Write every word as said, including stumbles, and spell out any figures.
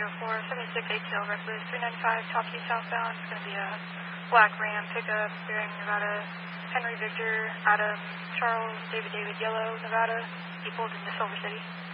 zero four, seventy-six eight tail, Reckless, three ninety-five, top key southbound. It's going to be a black Ram pickup, bearing Nevada, Henry Victor, Adam, Charles, David David, Yellow, Nevada. He pulled into Silver City.